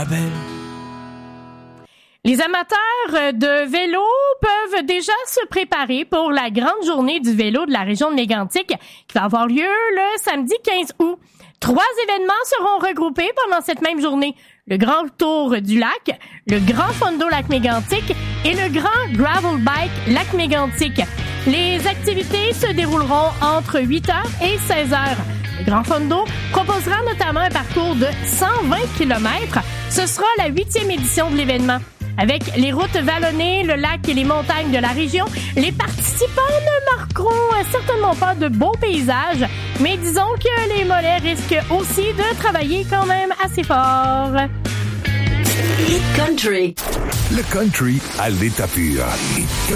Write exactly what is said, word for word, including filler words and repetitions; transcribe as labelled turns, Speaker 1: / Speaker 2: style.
Speaker 1: Les amateurs de vélo peuvent déjà se préparer pour la grande journée du vélo de la région de Mégantic qui va avoir lieu le samedi quinze août. Trois événements seront regroupés pendant cette même journée. Le Grand Tour du Lac, le Grand Fondo Lac Mégantic et le Grand Gravel Bike Lac Mégantic. Les activités se dérouleront entre huit heures et seize heures. Le Grand Fondo proposera notamment un parcours de cent vingt kilomètres. Ce sera la huitième édition de l'événement. Avec les routes vallonnées, le lac et les montagnes de la région, les participants ne marqueront certainement pas de beaux paysages, mais disons que les mollets risquent aussi de travailler quand même assez fort.
Speaker 2: Hit Country.
Speaker 3: Le country à l'état pur.